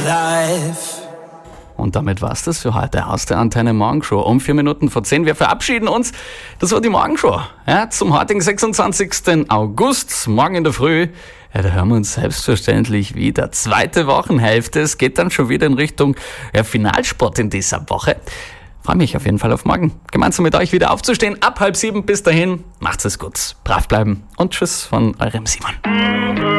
life. Und damit war's das für heute aus der Antenne Morgenshow. Um 9:04. Wir verabschieden uns. Das war die Morgenshow. Ja, zum heutigen 26. August. Morgen in der Früh. Ja, da hören wir uns selbstverständlich wieder. Zweite Wochenhälfte. Es geht dann schon wieder in Richtung Finalsport in dieser Woche. Freue mich auf jeden Fall auf morgen. Gemeinsam mit euch wieder aufzustehen. Ab 6:30. Bis dahin. Macht's es gut. Brav bleiben. Und tschüss von eurem Simon.